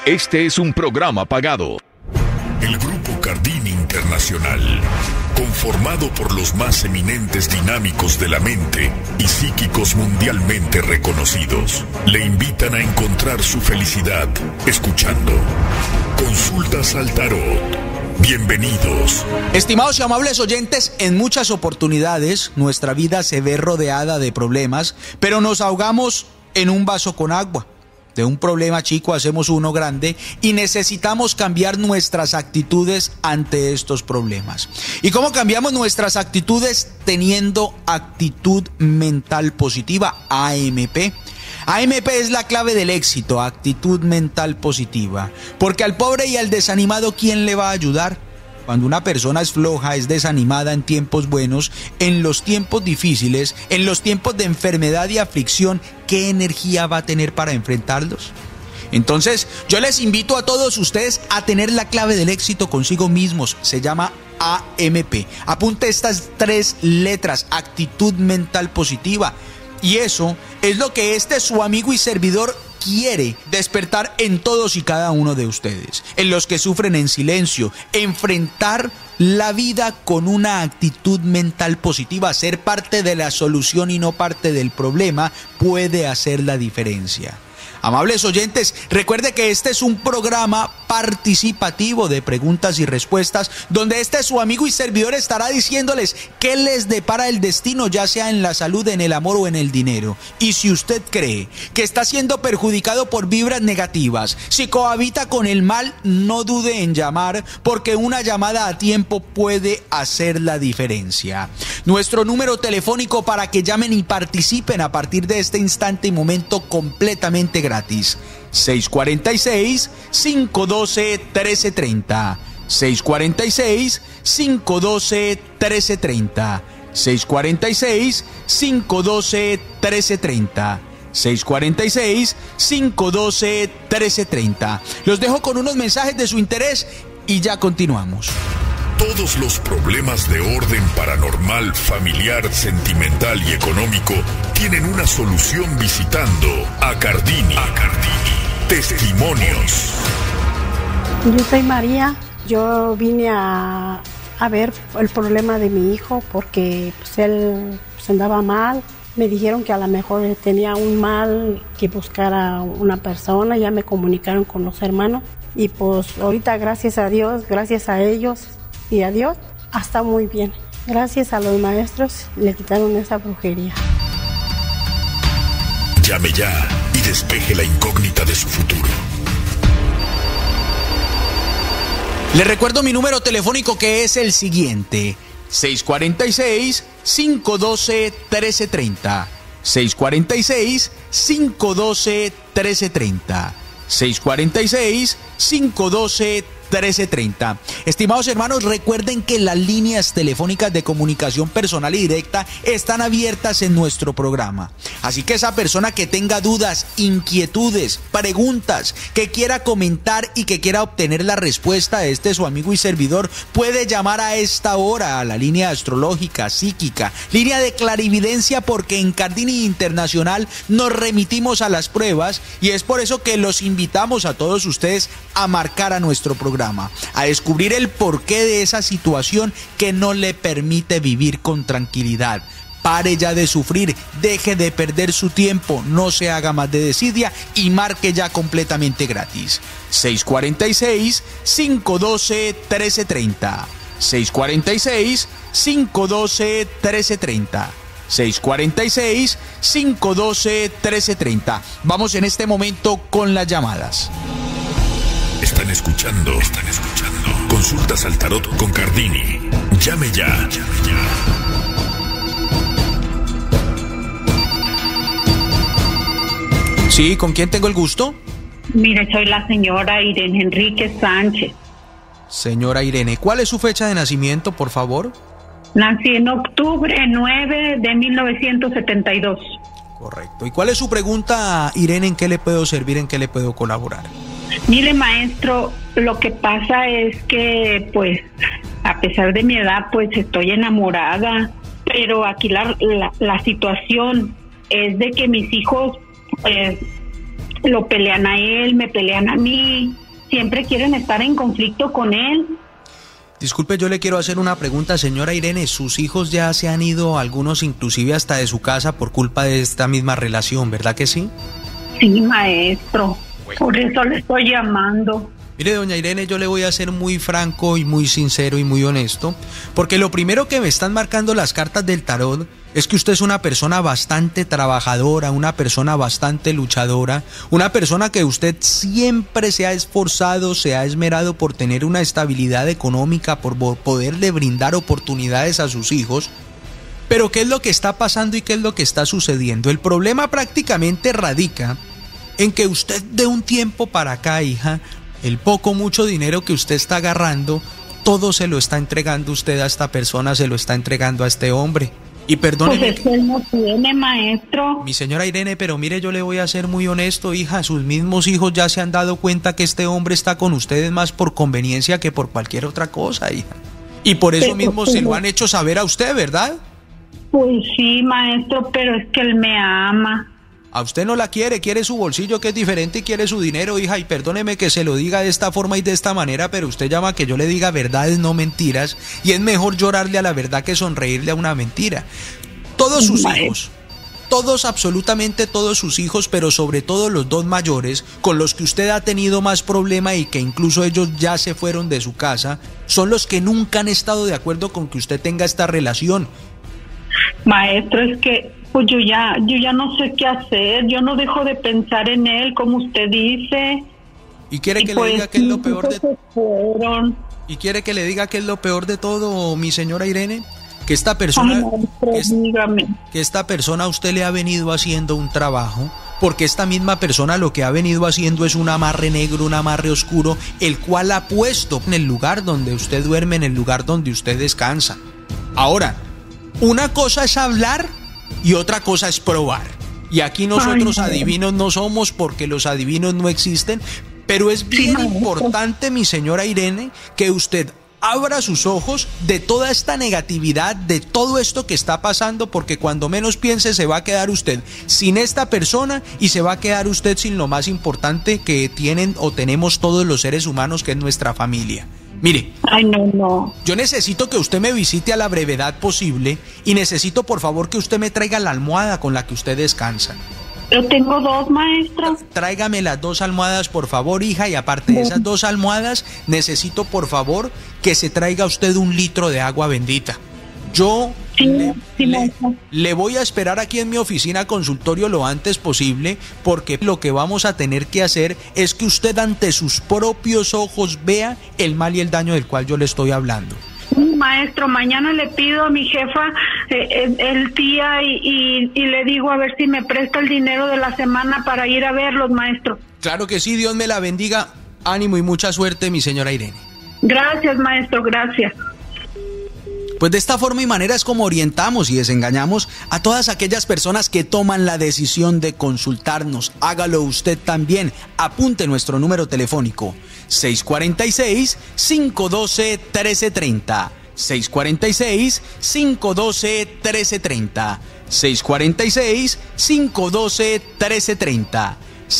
Este es un programa pagado. El Grupo Cardini Internacional, conformado por los más eminentes dinámicos de la mente y psíquicos mundialmente reconocidos, le invitan a encontrar su felicidad escuchando Consultas al Tarot. Bienvenidos. Estimados y amables oyentes, en muchas oportunidades nuestra vida se ve rodeada de problemas, pero nos ahogamos en un vaso con agua. De un problema chico hacemos uno grande y necesitamos cambiar nuestras actitudes ante estos problemas. ¿Y cómo cambiamos nuestras actitudes? Teniendo actitud mental positiva, AMP. AMP es la clave del éxito, actitud mental positiva. Porque al pobre y al desanimado, ¿quién le va a ayudar? Cuando una persona es floja, es desanimada en tiempos buenos, en los tiempos difíciles, en los tiempos de enfermedad y aflicción, ¿qué energía va a tener para enfrentarlos? Entonces, yo les invito a todos ustedes a tener la clave del éxito consigo mismos. Se llama AMP. Apunte estas 3 letras, actitud mental positiva. Y eso es lo que su amigo y servidor quiere despertar en todos y cada uno de ustedes, en los que sufren en silencio, enfrentar la vida con una actitud mental positiva, ser parte de la solución y no parte del problema, puede hacer la diferencia. Amables oyentes, recuerde que este es un programa participativo de preguntas y respuestas, donde su amigo y servidor estará diciéndoles qué les depara el destino, ya sea en la salud, en el amor o en el dinero. Y si usted cree que está siendo perjudicado por vibras negativas, si cohabita con el mal, no dude en llamar, porque una llamada a tiempo puede hacer la diferencia. Nuestro número telefónico para que llamen y participen a partir de este instante y momento completamente gratis. 646-512-1330. 646-512-1330. 646-512-1330. 646-512-1330. Los dejo con unos mensajes de su interés y ya continuamos. Todos los problemas de orden paranormal, familiar, sentimental y económico tienen una solución visitando a Cardini. Testimonios. Yo soy María. Yo vine a ver el problema de mi hijo porque él andaba mal. Me dijeron que a lo mejor tenía un mal, que buscara una persona. Ya me comunicaron con los hermanos. Y ahorita gracias a Dios, gracias a ellos y a Dios, está muy bien. Gracias a los maestros le quitaron esa brujería. Llame ya y despeje la incógnita de su futuro. Le recuerdo mi número telefónico, que es el siguiente: 646-512-1330. 646-512-1330. 646-512-1330. Estimados hermanos, recuerden que las líneas telefónicas de comunicación personal y directa están abiertas en nuestro programa. Así que esa persona que tenga dudas, inquietudes, preguntas, que quiera comentar y que quiera obtener la respuesta de su amigo y servidor, puede llamar a esta hora a la línea astrológica, psíquica, línea de clarividencia, porque en Cardini Internacional nos remitimos a las pruebas, y es por eso que los invitamos a todos ustedes a marcar a nuestro programa, a descubrir el porqué de esa situación que no le permite vivir con tranquilidad. Pare ya de sufrir, deje de perder su tiempo, no se haga más de desidia y marque ya completamente gratis. 646-512-1330. 646-512-1330. 646-512-1330. Vamos en este momento con las llamadas. Están escuchando. Consultas al Tarot con Cardini. Llame ya. Sí, ¿con quién tengo el gusto? Mire, soy la señora Irene Enríquez Sánchez. Señora Irene, ¿cuál es su fecha de nacimiento, por favor? Nací en octubre 9 de 1972. Correcto. ¿Y cuál es su pregunta, Irene? ¿En qué le puedo servir? ¿En qué le puedo colaborar? Mire, maestro, lo que pasa es que, a pesar de mi edad, estoy enamorada, pero aquí la situación es de que mis hijos lo pelean a él, me pelean a mí, siempre quieren estar en conflicto con él. Disculpe, yo le quiero hacer una pregunta, señora Irene. Sus hijos ya se han ido, algunos inclusive hasta de su casa por culpa de esta misma relación, ¿verdad que sí? Sí, maestro, por eso le estoy llamando. Mire, doña Irene, yo le voy a ser muy franco y muy sincero y muy honesto, porque lo primero que me están marcando las cartas del tarot es que usted es una persona bastante trabajadora, una persona bastante luchadora, una persona que usted siempre se ha esforzado, se ha esmerado por tener una estabilidad económica, por poderle brindar oportunidades a sus hijos. Pero ¿qué es lo que está pasando y qué es lo que está sucediendo? El problema prácticamente radica en que usted de un tiempo para acá, hija, el poco mucho dinero que usted está agarrando, todo se lo está entregando usted a esta persona, se lo está entregando a este hombre. Y perdóneme, pues es que él no tiene, maestro. Mi señora Irene, pero mire, yo le voy a ser muy honesto, hija, sus mismos hijos ya se han dado cuenta que este hombre está con ustedes más por conveniencia que por cualquier otra cosa, hija. Y por eso mismo se lo han hecho saber a usted, ¿verdad? Pues sí, maestro, pero es que él me ama. A usted no la quiere su bolsillo que es diferente y quiere su dinero, hija, y perdóneme que se lo diga de esta forma y de esta manera, pero usted llama que yo le diga verdades, no mentiras, y es mejor llorarle a la verdad que sonreírle a una mentira. Todos sus hijos, todos, absolutamente todos sus hijos, pero sobre todo los dos mayores, con los que usted ha tenido más problema y que incluso ellos ya se fueron de su casa, son los que nunca han estado de acuerdo con que usted tenga esta relación. Maestro, es que pues yo ya no sé qué hacer, yo no dejo de pensar en él, como usted dice. ¿Y quiere que le diga que es lo peor de todo? ¿Y quiere que le diga que es lo peor de todo, mi señora Irene? Que esta persona, que esta persona a usted le ha venido haciendo un trabajo, porque esta misma persona lo que ha venido haciendo es un amarre negro, un amarre oscuro, el cual ha puesto en el lugar donde usted duerme, en el lugar donde usted descansa. Ahora, una cosa es hablar y otra cosa es probar. Y aquí nosotros adivinos no somos, porque los adivinos no existen, pero es bien importante, mi señora Irene, que usted abra sus ojos de toda esta negatividad, de todo esto que está pasando, porque cuando menos piense se va a quedar usted sin esta persona y se va a quedar usted sin lo más importante que tienen o tenemos todos los seres humanos, que es nuestra familia. Mire, no. Yo necesito que usted me visite a la brevedad posible y necesito por favor que usted me traiga la almohada con la que usted descansa. Yo tengo dos, maestro. Tráigame las dos almohadas, por favor, hija, y aparte de esas dos almohadas, necesito por favor que se traiga usted 1 litro de agua bendita. Yo le voy a esperar aquí en mi oficina consultorio lo antes posible, porque lo que vamos a tener que hacer es que usted ante sus propios ojos vea el mal y el daño del cual yo le estoy hablando. Maestro, mañana le pido a mi jefa el día y le digo a ver si me presta el dinero de la semana para ir a verlos, maestro. Claro que sí, Dios me la bendiga. Ánimo y mucha suerte, mi señora Irene. Gracias, maestro, gracias. Pues de esta forma y manera es como orientamos y desengañamos a todas aquellas personas que toman la decisión de consultarnos. Hágalo usted también. Apunte nuestro número telefónico: 646-512-1330. 646-512-1330. 646-512-1330.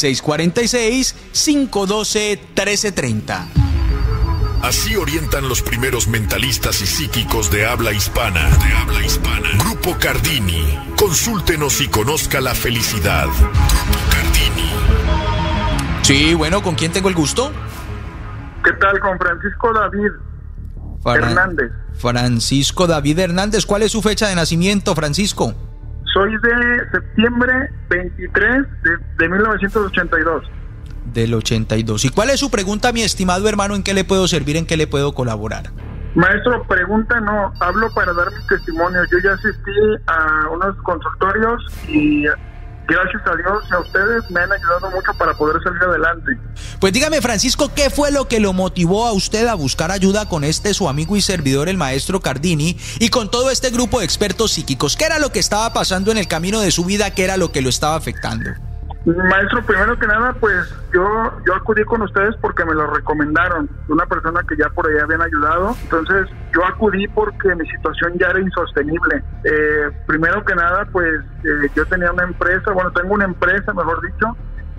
646-512-1330. Así orientan los primeros mentalistas y psíquicos de habla hispana. Grupo Cardini. Consúltenos y conozca la felicidad. Grupo Cardini. Sí, bueno, ¿con quién tengo el gusto? ¿Qué tal? Con Francisco David Hernández. Francisco David Hernández, ¿cuál es su fecha de nacimiento, Francisco? Soy de septiembre 23 de 1982. Del 82. ¿Y cuál es su pregunta, mi estimado hermano? ¿En qué le puedo servir? ¿En qué le puedo colaborar? Maestro, pregunta no, hablo para dar mi testimonio. Yo ya asistí a unos consultorios y gracias a Dios y a ustedes me han ayudado mucho para poder salir adelante. Pues dígame, Francisco, ¿qué fue lo que lo motivó a usted a buscar ayuda con su amigo y servidor, el maestro Cardini, y con todo este grupo de expertos psíquicos? ¿Qué era lo que estaba pasando en el camino de su vida? ¿Qué era lo que lo estaba afectando? Maestro, primero que nada, pues yo acudí con ustedes porque me lo recomendaron, una persona que ya por ahí habían ayudado. Entonces yo acudí porque mi situación ya era insostenible. Primero que nada, pues yo tenía una empresa, tengo una empresa, mejor dicho,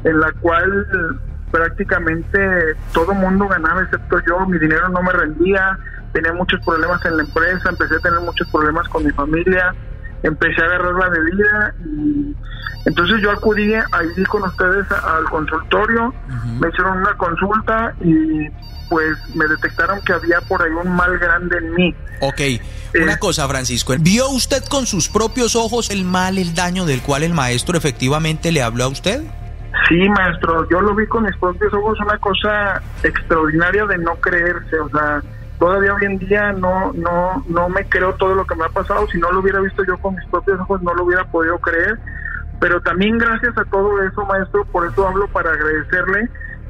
en la cual prácticamente todo mundo ganaba excepto yo. Mi dinero no me rendía, tenía muchos problemas en la empresa, empecé a tener muchos problemas con mi familia, empecé a agarrar la bebida y entonces yo acudí ahí con ustedes al consultorio, me hicieron una consulta y pues me detectaron que había por ahí un mal grande en mí. Ok, una cosa, Francisco, ¿vio usted con sus propios ojos el mal, el daño del cual el maestro efectivamente le habló a usted? Sí, maestro, yo lo vi con mis propios ojos, una cosa extraordinaria de no creerse, o sea, todavía hoy en día no me creo todo lo que me ha pasado. Si no lo hubiera visto yo con mis propios ojos no lo hubiera podido creer, pero también gracias a todo eso, maestro, por eso hablo para agradecerle,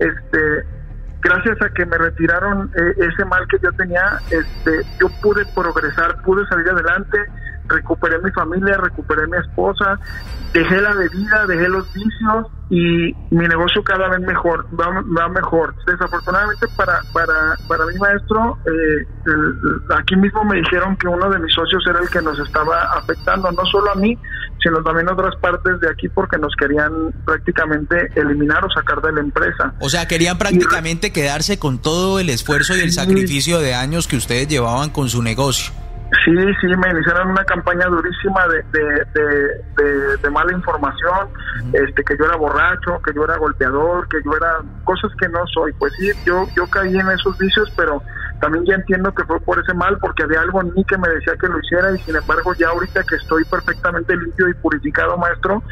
gracias a que me retiraron ese mal que yo tenía, yo pude progresar, pude salir adelante, recuperé mi familia, recuperé mi esposa, dejé la bebida, dejé los vicios y mi negocio cada vez mejor, va mejor. Desafortunadamente para mi maestro, aquí mismo me dijeron que uno de mis socios era el que nos estaba afectando, no solo a mí, sino también a otras partes de aquí, porque nos querían prácticamente eliminar o sacar de la empresa. O sea, querían prácticamente quedarse con todo el esfuerzo y el sacrificio de años que ustedes llevaban con su negocio. Sí, me iniciaron una campaña durísima de mala información, que yo era borracho, que yo era golpeador, que yo era cosas que no soy. Pues sí, yo caí en esos vicios, pero también ya entiendo que fue por ese mal, porque había algo en mí que me decía que lo hiciera, y sin embargo ya ahorita que estoy perfectamente limpio y purificado, maestro,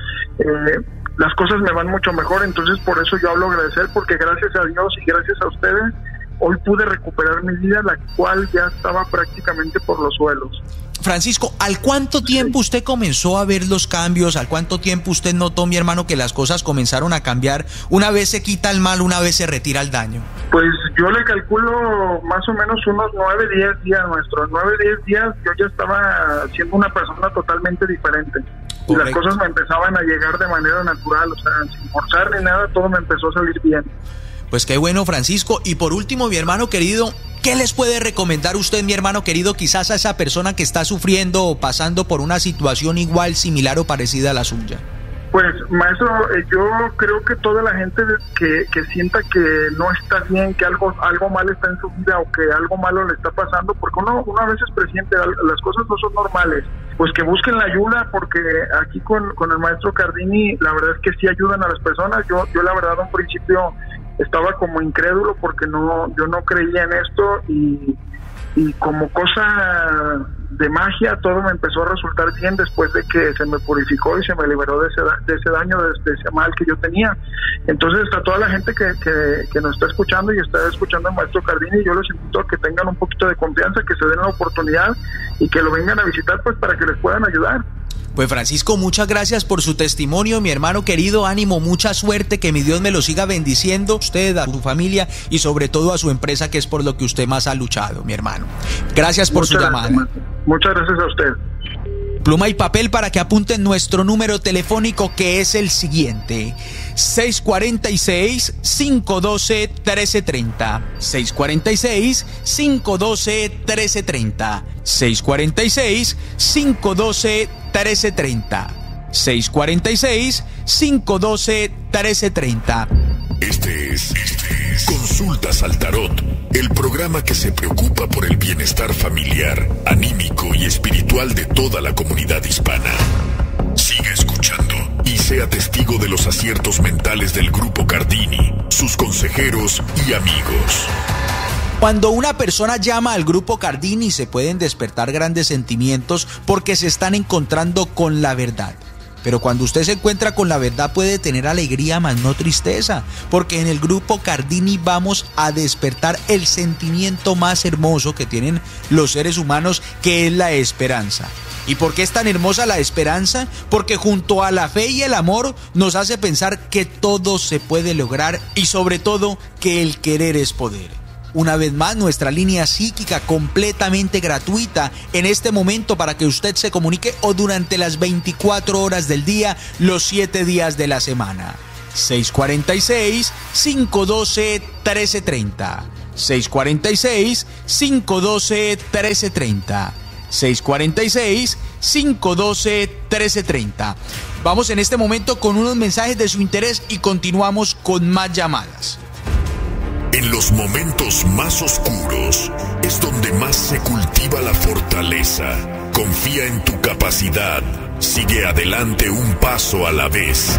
las cosas me van mucho mejor. Entonces por eso yo hablo agradecer, porque gracias a Dios y gracias a ustedes hoy pude recuperar mi vida, la cual ya estaba prácticamente por los suelos. Francisco, ¿al cuánto tiempo usted comenzó a ver los cambios? ¿Al cuánto tiempo usted notó, mi hermano, que las cosas comenzaron a cambiar? Una vez se quita el mal, una vez se retira el daño. Pues yo le calculo más o menos unos 9-10 días, maestro. 9-10 días yo ya estaba siendo una persona totalmente diferente. Y las cosas me empezaban a llegar de manera natural, o sea, sin forzar ni nada, todo me empezó a salir bien. Pues qué bueno, Francisco. Y por último, mi hermano querido, ¿qué les puede recomendar usted, mi hermano querido, quizás a esa persona que está sufriendo o pasando por una situación igual, similar o parecida a la suya? Pues, maestro, yo creo que toda la gente que sienta que no está bien, que algo mal está en su vida o que algo malo le está pasando, porque uno a veces presiente, las cosas no son normales, pues que busquen la ayuda, porque aquí con el maestro Cardini, la verdad es que sí ayudan a las personas. Yo la verdad, a un principio estaba como incrédulo porque yo no creía en esto y como cosa de magia todo me empezó a resultar bien después de que se me purificó y se me liberó de ese daño, de ese mal que yo tenía. Entonces a toda la gente que nos está escuchando y está escuchando al maestro Cardini, yo los invito a que tengan un poquito de confianza, que se den la oportunidad y que lo vengan a visitar, pues para que les puedan ayudar. Pues Francisco, muchas gracias por su testimonio, mi hermano querido, ánimo, mucha suerte, que mi Dios me lo siga bendiciendo, usted, a su familia y sobre todo a su empresa, que es por lo que usted más ha luchado, mi hermano. Gracias por su llamada. Muchas gracias a usted. Pluma y papel para que apunten nuestro número telefónico, que es el siguiente: 646-512-1330. 646-512-1330. 646-512-1330. 646-512-1330. Este es Consultas al Tarot, el programa que se preocupa por el bienestar familiar, anímico y espiritual de toda la comunidad hispana. Siga escuchando y sea testigo de los aciertos mentales del Grupo Cardini, sus consejeros y amigos. Cuando una persona llama al Grupo Cardini, se pueden despertar grandes sentimientos porque se están encontrando con la verdad. Pero cuando usted se encuentra con la verdad puede tener alegría, más no tristeza, porque en el Grupo Cardini vamos a despertar el sentimiento más hermoso que tienen los seres humanos, que es la esperanza. ¿Y por qué es tan hermosa la esperanza? Porque junto a la fe y el amor nos hace pensar que todo se puede lograr y sobre todo que el querer es poder. Una vez más, nuestra línea psíquica completamente gratuita en este momento para que usted se comunique o durante las 24 horas del día, los 7 días de la semana. 646-512-1330. 646-512-1330. 646-512-1330. Vamos en este momento con unos mensajes de su interés y continuamos con más llamadas. En los momentos más oscuros es donde más se cultiva la fortaleza. Confía en tu capacidad. Sigue adelante un paso a la vez.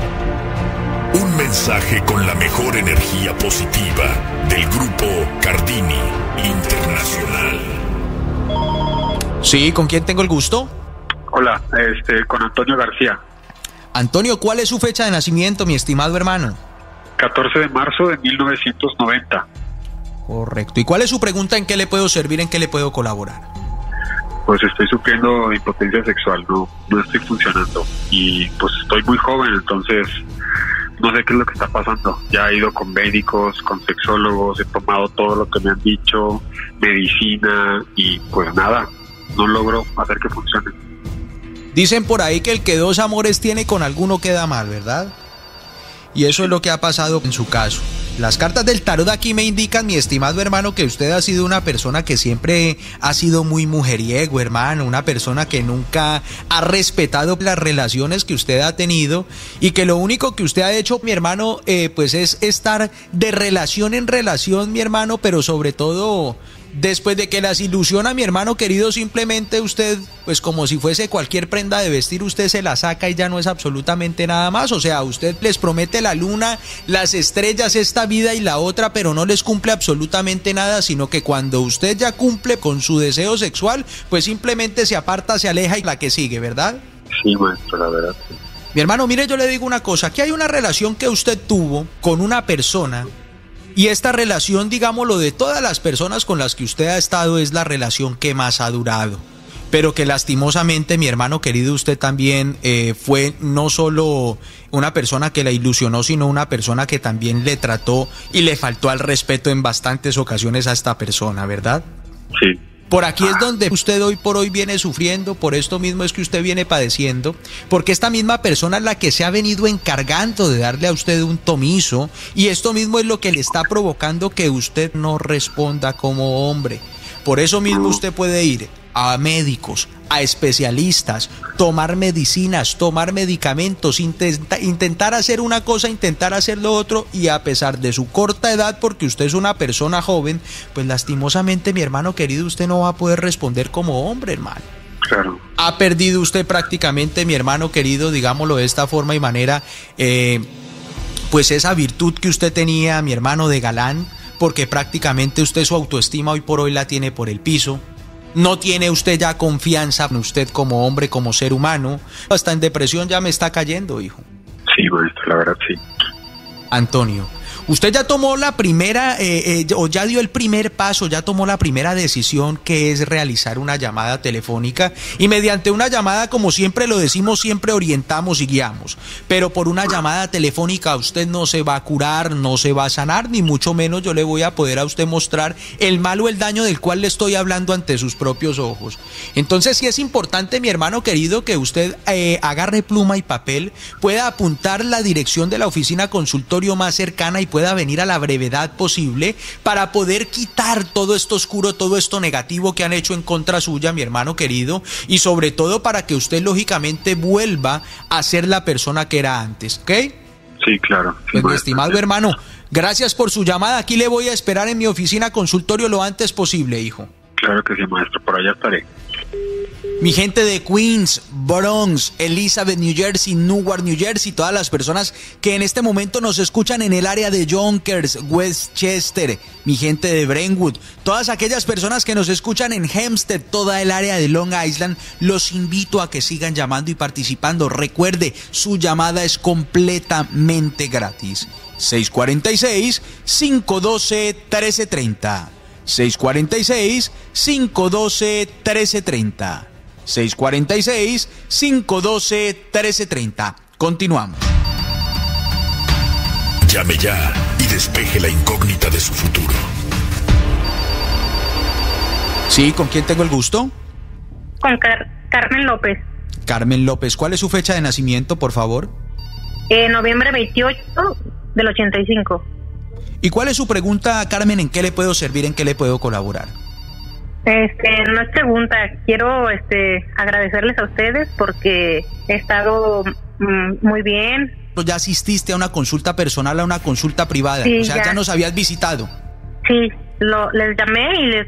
Un mensaje con la mejor energía positiva del grupo Cardini Internacional. Sí, ¿con quién tengo el gusto? Hola, con Antonio García. Antonio, ¿cuál es su fecha de nacimiento, mi estimado hermano? 14 de marzo de 1990. Correcto. ¿Y cuál es su pregunta? ¿En qué le puedo servir? ¿En qué le puedo colaborar? Pues estoy sufriendo impotencia sexual, no estoy funcionando. Y pues estoy muy joven, entonces no sé qué es lo que está pasando. Ya he ido con médicos, con sexólogos, he tomado todo lo que me han dicho, medicina, y pues nada, no logro hacer que funcione. Dicen por ahí que el que dos amores tiene con alguno queda mal, ¿verdad? Y eso es lo que ha pasado en su caso. Las cartas del tarot aquí me indican, mi estimado hermano, que usted ha sido una persona que siempre ha sido muy mujeriego, hermano, una persona que nunca ha respetado las relaciones que usted ha tenido y que lo único que usted ha hecho, mi hermano, pues es estar de relación en relación, mi hermano, pero sobre todo después de que las ilusiona, mi hermano querido, simplemente usted, pues como si fuese cualquier prenda de vestir, usted se la saca y ya no es absolutamente nada más. O sea, usted les promete la luna, las estrellas, esta vida y la otra, pero no les cumple absolutamente nada, sino que cuando usted ya cumple con su deseo sexual, pues simplemente se aparta, se aleja y la que sigue, ¿verdad? Sí, maestro, la verdad. Mi hermano, mire, yo le digo una cosa, aquí hay una relación que usted tuvo con una persona. Y esta relación, digámoslo, de todas las personas con las que usted ha estado, es la relación que más ha durado. Pero que lastimosamente, mi hermano querido, usted también fue no solo una persona que la ilusionó, sino una persona que también le trató y le faltó al respeto en bastantes ocasiones a esta persona, ¿verdad? Sí. Por aquí es donde usted hoy por hoy viene sufriendo, por esto mismo es que usted viene padeciendo, porque esta misma persona es la que se ha venido encargando de darle a usted un tomizo, y esto mismo es lo que le está provocando que usted no responda como hombre. Por eso mismo usted puede ir a médicos, a especialistas, tomar medicinas, tomar medicamentos, intentar hacer una cosa, intentar hacer lo otro, y a pesar de su corta edad, porque usted es una persona joven, pues lastimosamente, mi hermano querido, usted no va a poder responder como hombre, hermano. Claro. Ha perdido usted prácticamente, mi hermano querido, digámoslo de esta forma y manera, pues esa virtud que usted tenía, mi hermano, de galán, porque prácticamente usted su autoestima hoy por hoy la tiene por el piso. No tiene usted ya confianza en usted como hombre, como ser humano. Hasta en depresión ya me está cayendo, hijo. Sí, maestro, la verdad sí. Antonio, usted ya tomó la primera, o ya dio el primer paso, ya tomó la primera decisión, que es realizar una llamada telefónica, y mediante una llamada, como siempre lo decimos, siempre orientamos y guiamos, pero por una llamada telefónica usted no se va a curar, no se va a sanar, ni mucho menos yo le voy a poder a usted mostrar el mal o el daño del cual le estoy hablando ante sus propios ojos. Entonces sí es importante, mi hermano querido, que usted agarre pluma y papel, pueda apuntar la dirección de la oficina consultorio más cercana y pueda venir a la brevedad posible para poder quitar todo esto oscuro, todo esto negativo que han hecho en contra suya, mi hermano querido, y sobre todo para que usted lógicamente vuelva a ser la persona que era antes, ¿ok? Sí, claro. Sí, pues, mi estimado hermano, gracias por su llamada. Aquí le voy a esperar en mi oficina consultorio lo antes posible, hijo. Claro que sí, maestro, por allá estaré. Mi gente de Queens, Bronx, Elizabeth, New Jersey, Newark, New Jersey, todas las personas que en este momento nos escuchan en el área de Yonkers, Westchester, mi gente de Brentwood, todas aquellas personas que nos escuchan en Hempstead, toda el área de Long Island, los invito a que sigan llamando y participando. Recuerde, su llamada es completamente gratis. 646-512-1330. 646-512-1330. 646-512-1330. Continuamos. Llame ya y despeje la incógnita de su futuro. Sí, ¿con quién tengo el gusto? Con Carmen López. Carmen López, ¿cuál es su fecha de nacimiento, por favor? Noviembre 28 del 85. ¿Y cuál es su pregunta, Carmen? ¿En qué le puedo servir? ¿En qué le puedo colaborar? No es pregunta, quiero agradecerles a ustedes porque he estado Muy bien. ¿Ya asististe a una consulta personal, a una consulta privada? Sí, o sea, ya nos habías visitado. Sí, les llamé y les